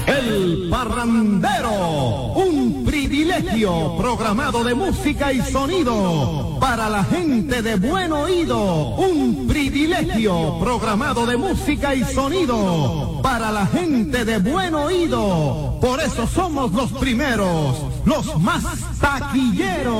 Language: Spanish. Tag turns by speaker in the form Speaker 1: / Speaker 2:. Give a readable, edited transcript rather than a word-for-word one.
Speaker 1: El Parrandero, un privilegio programado de música y sonido para la gente de buen oído. Un privilegio programado de música y sonido para la gente de buen oído. Por eso somos los primeros, los más taquilleros.